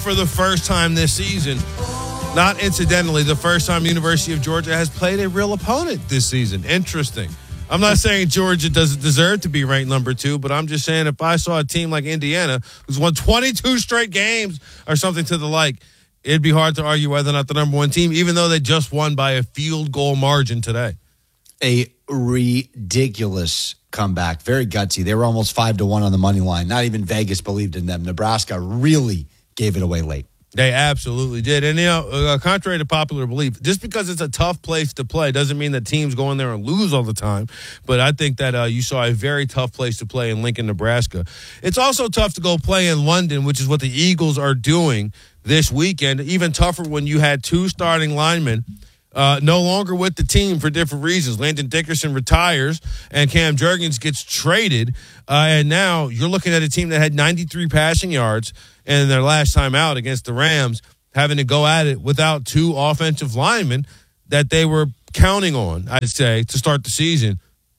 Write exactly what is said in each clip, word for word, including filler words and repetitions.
For the first time this season, not incidentally, the first time University of Georgia has played a real opponent this season. Interesting. I'm not saying Georgia doesn't deserve to be ranked number two, but I'm just saying if I saw a team like Indiana who's won twenty-two straight games or something to the like, it'd be hard to argue whether or not the number one team, even though they just won by a field goal margin today. A ridiculous comeback. Very gutsy. They were almost five to one on the money line. Not even Vegas believed in them. Nebraska really gave it away late. They absolutely did. And, you know, uh, contrary to popular belief, just because it's a tough place to play doesn't mean that teams go in there and lose all the time. But I think that uh, you saw a very tough place to play in Lincoln, Nebraska. It's also tough to go play in London, which is what the Eagles are doing this weekend. Even tougher when you had two starting linemen Uh, no longer with the team for different reasons. Landon Dickerson retires and Cam Jurgens gets traded. Uh, and now you're looking at a team that had ninety-three passing yards in their last time out against the Rams, having to go at it without two offensive linemen that they were counting on, I'd say, to start the season.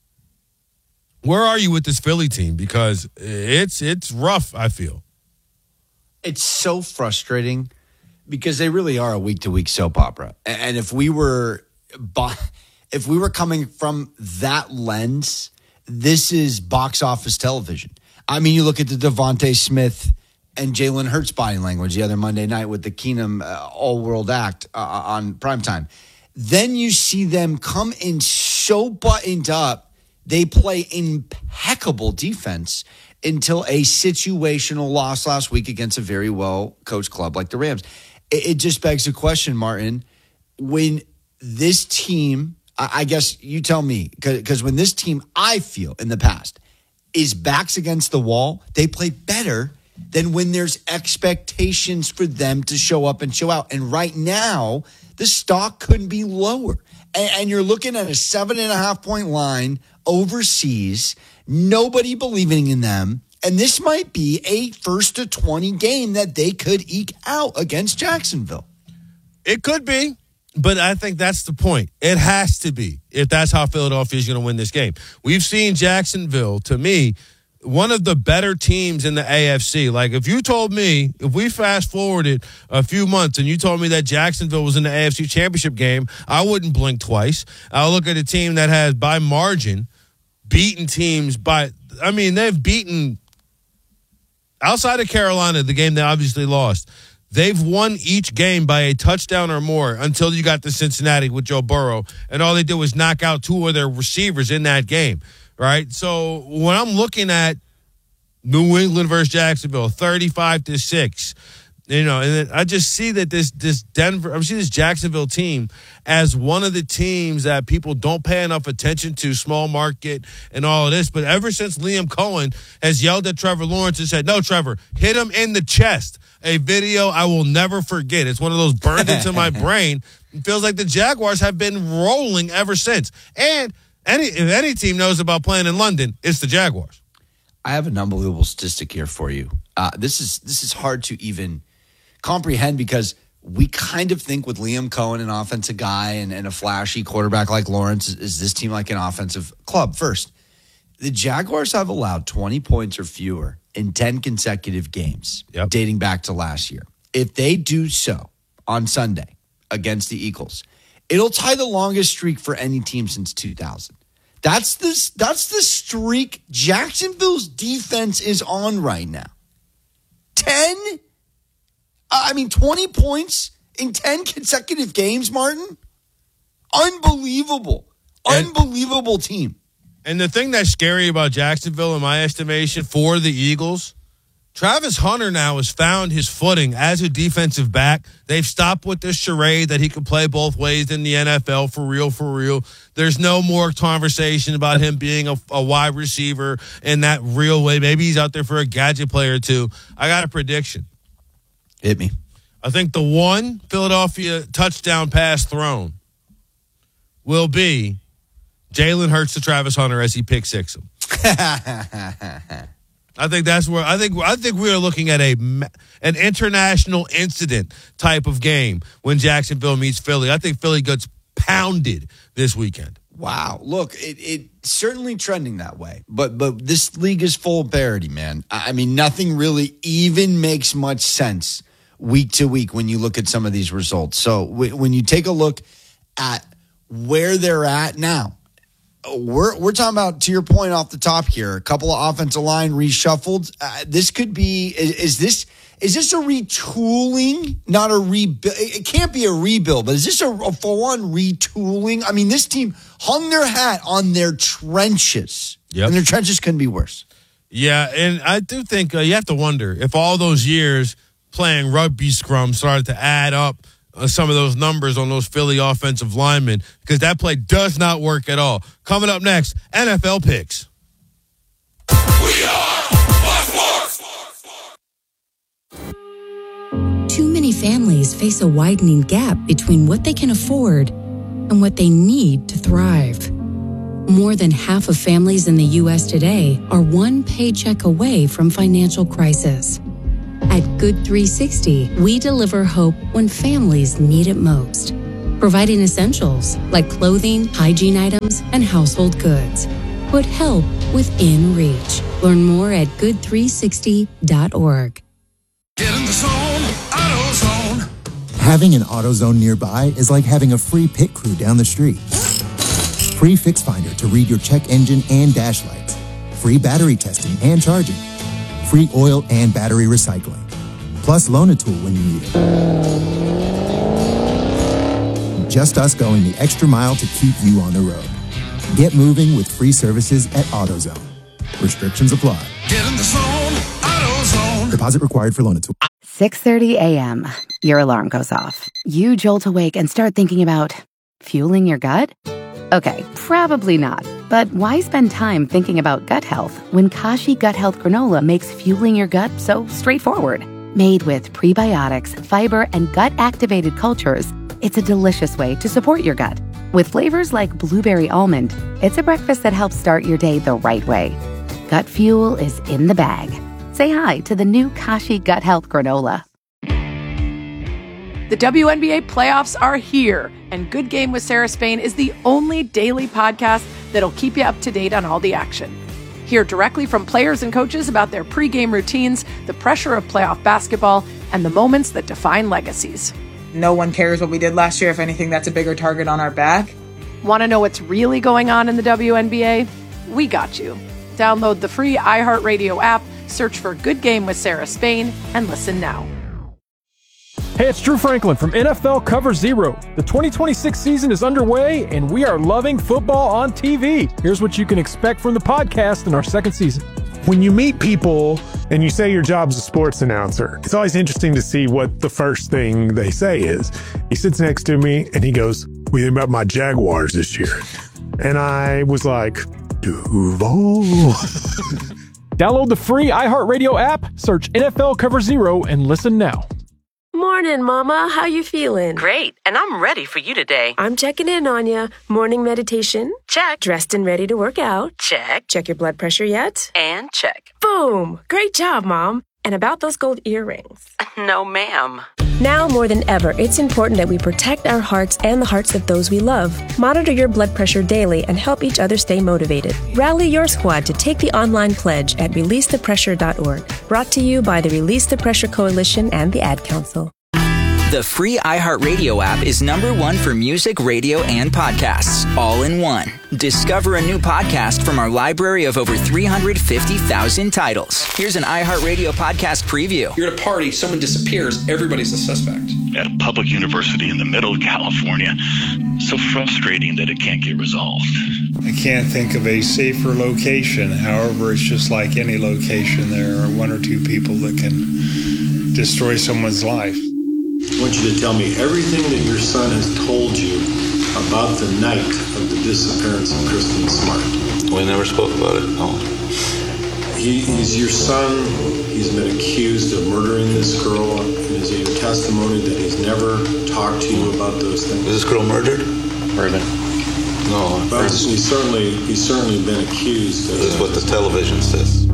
Where are you with this Philly team? Because it's it's rough, I feel. It's so frustrating. Because they really are a week-to-week soap opera, and if we were, if we were coming from that lens, this is box office television. I mean, you look at the Devontae Smith and Jalen Hurts body language the other Monday night with the Keenum uh, all-world act uh, on primetime. Then you see them come in so buttoned up, they play impeccable defense until a situational loss last week against a very well-coached club like the Rams. It just begs the question, Martin, when this team, I guess you tell me, because when this team, I feel in the past, is backs against the wall, they play better than when there's expectations for them to show up and show out. And right now, the stock couldn't be lower. And you're looking at a seven and a half point line overseas, nobody believing in them. And this might be a first to twenty game that they could eke out against Jacksonville. It could be, but I think that's the point. It has to be, if that's how Philadelphia is going to win this game. We've seen Jacksonville, to me, one of the better teams in the A F C. Like, if you told me, if we fast forwarded a few months and you told me that Jacksonville was in the A F C Championship game, I wouldn't blink twice. I'll look at a team that has, by margin, beaten teams by, I mean, they've beaten, outside of Carolina, the game they obviously lost, they've won each game by a touchdown or more until you got to Cincinnati with Joe Burrow, and all they did was knock out two of their receivers in that game, right? So when I'm looking at New England versus Jacksonville, thirty-five to six, you know, and then I just see that this this Denver, I see this Jacksonville team as one of the teams that people don't pay enough attention to, small market and all of this. But ever since Liam Cohen has yelled at Trevor Lawrence and said, "No, Trevor, hit him in the chest," a video I will never forget. It's one of those burned into my brain. It feels like the Jaguars have been rolling ever since. And any if any team knows about playing in London, it's the Jaguars. I have an unbelievable statistic here for you. Uh, this is this is hard to even comprehend because we kind of think with Liam Cohen, an offensive guy, and, and a flashy quarterback like Lawrence, is, is this team like an offensive club? First, the Jaguars have allowed twenty points or fewer in ten consecutive games, yep, dating back to last year. If they do so on Sunday against the Eagles, it'll tie the longest streak for any team since two thousand. That's the, that's the streak Jacksonville's defense is on right now. ten I mean, twenty points in ten consecutive games, Martin. Unbelievable. And, Unbelievable team. And the thing that's scary about Jacksonville, in my estimation, for the Eagles, Travis Hunter now has found his footing as a defensive back. They've stopped with this charade that he can play both ways in the N F L, for real, for real. There's no more conversation about him being a, a wide receiver in that real way. Maybe he's out there for a gadget play or two. I got a prediction. Hit me. I think the one Philadelphia touchdown pass thrown will be Jalen Hurts to Travis Hunter as he pick six him. I think that's where I think I think we are looking at a an international incident type of game when Jacksonville meets Philly. I think Philly gets pounded this weekend. Wow. Look, it, it certainly trending that way. But but this league is full of parity, man. I mean, nothing really even makes much sense week to week when you look at some of these results. So w- when you take a look at where they're at now, we're we're talking about, to your point off the top here, a couple of offensive line reshuffled. Uh, this could be, is, is this is this a retooling, not a rebuild? It can't be a rebuild, but is this a, a full-on retooling? I mean, this team hung their hat on their trenches, yep. and their trenches couldn't be worse. Yeah, and I do think uh, you have to wonder if all those years playing rugby scrum started to add up uh, some of those numbers on those Philly offensive linemen, because that play does not work at all. Coming up next, N F L picks. We are Too many families face a widening gap between what they can afford and what they need to thrive. More than half of families in the U S today are one paycheck away from financial crisis. At Good three sixty, we deliver hope when families need it most, providing essentials like clothing, hygiene items, and household goods. Put help within reach. Learn more at good three sixty dot org. Get in the zone, AutoZone. Having an AutoZone nearby is like having a free pit crew down the street. Free Fix Finder to read your check engine and dash lights. Free battery testing and charging. Free oil and battery recycling. Plus Loan-A-Tool when you need it. Just us going the extra mile to keep you on the road. Get moving with free services at AutoZone. Restrictions apply. Get in the zone, AutoZone. Deposit required for Loan-A-Tool. six thirty a.m. Your alarm goes off. You jolt awake and start thinking about fueling your gut? Okay, probably not. But why spend time thinking about gut health when Kashi Gut Health Granola makes fueling your gut so straightforward? Made with prebiotics, fiber, and gut-activated cultures, it's a delicious way to support your gut. With flavors like blueberry almond, it's a breakfast that helps start your day the right way. Gut fuel is in the bag. Say hi to the new Kashi Gut Health Granola. The W N B A playoffs are here, and Good Game with Sarah Spain is the only daily podcast that'll keep you up to date on all the action. Hear directly from players and coaches about their pregame routines, the pressure of playoff basketball, and the moments that define legacies. No one cares what we did last year. If anything, that's a bigger target on our back. Want to know what's really going on in the W N B A? We got you. Download the free iHeartRadio app, search for Good Game with Sarah Spain, and listen now. Hey, it's Drew Franklin from N F L Cover Zero. The twenty twenty-six season is underway, and we are loving football on T V. Here's what you can expect from the podcast in our second season. When you meet people and you say your job's a sports announcer, it's always interesting to see what the first thing they say is. He sits next to me and he goes, "What do you think about my Jaguars this year?" And I was like, Duval. Download the free iHeartRadio app, search N F L Cover Zero, and listen now. Morning, Mama. How you feeling? Great, and I'm ready for you today. I'm checking in on ya. Morning meditation? Check. Dressed and ready to work out? Check. Check your blood pressure yet? And check. Boom! Great job, Mom. And about those gold earrings? No, ma'am. Now more than ever, it's important that we protect our hearts and the hearts of those we love. Monitor your blood pressure daily and help each other stay motivated. Rally your squad to take the online pledge at release the pressure dot org. Brought to you by the Release the Pressure Coalition and the Ad Council. The free iHeartRadio app is number one for music, radio, and podcasts, all in one. Discover a new podcast from our library of over three hundred fifty thousand titles. Here's an iHeartRadio podcast preview. You're at a party, someone disappears, everybody's a suspect. At a public university in the middle of California, so frustrating that it can't get resolved. I can't think of a safer location. However, it's just like any location. There are one or two people that can destroy someone's life. I want you to tell me everything that your son has told you about the night of the disappearance of Kristen Smart. We never spoke about it, no. He, he's your son. He's been accused of murdering this girl. And is it your testimony that he's never talked to you about those things? Is this girl murdered? Murdered. No. But he's certainly, he's certainly been accused. Of this is what the television says.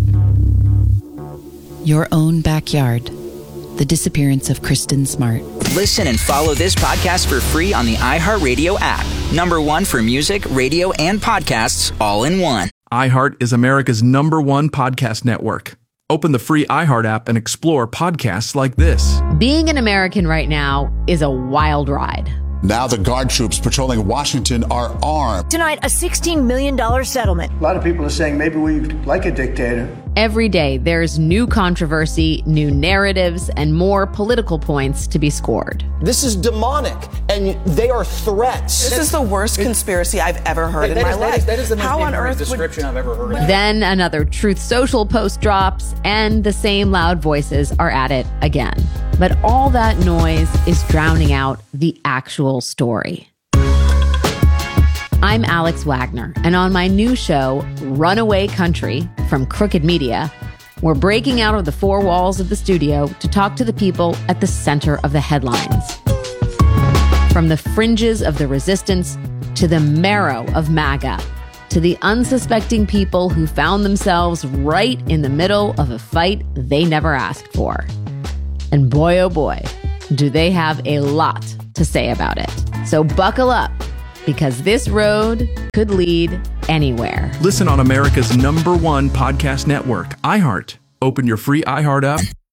Your own backyard. The disappearance of Kristen Smart. Listen and follow this podcast for free on the iHeartRadio app. Number one for music, radio, and podcasts, all in one. iHeart is America's number one podcast network. Open the free iHeart app and explore podcasts like this. Being an American right now is a wild ride. Now the guard troops patrolling Washington are armed. Tonight, a sixteen million dollars settlement. A lot of people are saying maybe we like a dictator. Every day, there's new controversy, new narratives, and more political points to be scored. This is demonic, and they are threats. This is the worst conspiracy I've ever heard in my is, life. That is, that is the most How on earth description would... I've ever heard of. Then another Truth Social post drops, and the same loud voices are at it again. But all that noise is drowning out the actual story. I'm Alex Wagner, and on my new show, Runaway Country, from Crooked Media, we're breaking out of the four walls of the studio to talk to the people at the center of the headlines. From the fringes of the resistance to the marrow of MAGA, to the unsuspecting people who found themselves right in the middle of a fight they never asked for. And boy, oh boy, do they have a lot to say about it. So buckle up, because this road could lead anywhere. Listen on America's number one podcast network, iHeart. Open your free iHeart app